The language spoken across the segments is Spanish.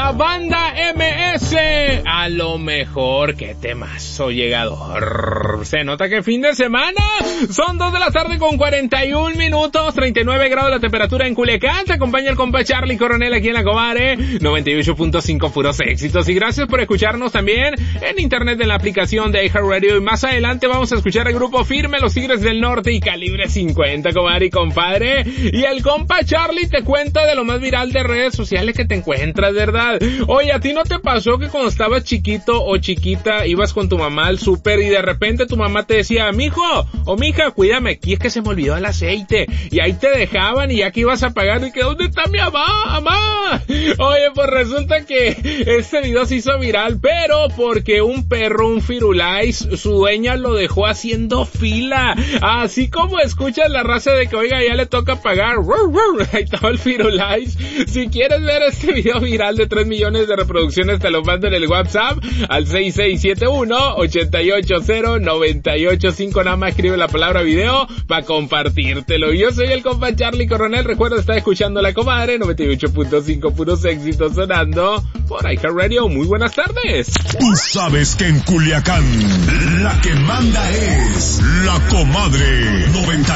la banda MS. A lo mejor, qué temazo llegador. Se nota que fin de semana. Son 2 de la tarde con 41 minutos, 39 grados la temperatura en Culiacán. Te acompaña el compa Charlie Coronel aquí en la Comadre 98.5 puros éxitos. Y gracias por escucharnos también en internet en la aplicación de iHeartRadio. Y más adelante vamos a escuchar el grupo Firme, Los Tigres del Norte y Calibre 50, comadre y compadre. Y el compa Charlie te cuenta de lo más viral de redes sociales que te encuentras, ¿verdad? Oye, ¿a ti no te pasó que cuando estabas chiquito o chiquita ibas con tu mamá al súper y de repente tu mamá te decía, mijo o mija, cuídame, aquí es que se me olvidó el aceite? Y ahí te dejaban y ya que ibas a pagar y que ¿dónde está mi mamá? Oye, pues resulta que este video se hizo viral, pero porque un perro, un Firulais, su dueña lo dejó haciendo fila. Así como escuchas la raza de que, oiga, ya le toca pagar. Ahí estaba el Firulais. Si quieres ver este video viral de 3 millones de reproducciones, te lo mando en el WhatsApp al 6671-880-985. Nada más escribe la palabra video para compartírtelo. Yo soy el compa Charlie Coronel. Recuerda, estar escuchando La Comadre 98.5 puros éxitos sonando por iHeartRadio. Muy buenas tardes. Tú sabes que en Culiacán la que manda es La Comadre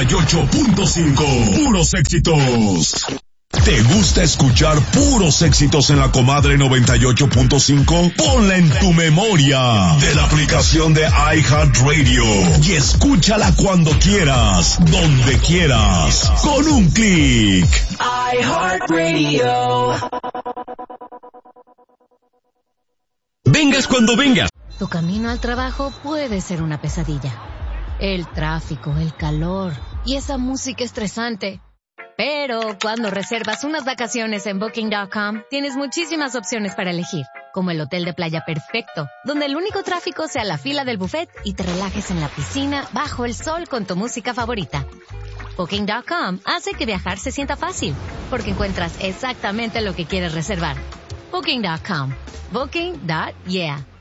98.5 puros éxitos. ¿Te gusta escuchar puros éxitos en La Comadre 98.5? Ponla en tu memoria de la aplicación de iHeartRadio y escúchala cuando quieras, donde quieras, con un clic. iHeartRadio. Vengas cuando vengas. Tu camino al trabajo puede ser una pesadilla. El tráfico, el calor y esa música estresante. Pero cuando reservas unas vacaciones en Booking.com, tienes muchísimas opciones para elegir, como el hotel de playa perfecto, donde el único tráfico sea la fila del buffet y te relajes en la piscina bajo el sol con tu música favorita. Booking.com hace que viajar se sienta fácil, porque encuentras exactamente lo que quieres reservar. Booking.com. Booking.yeah.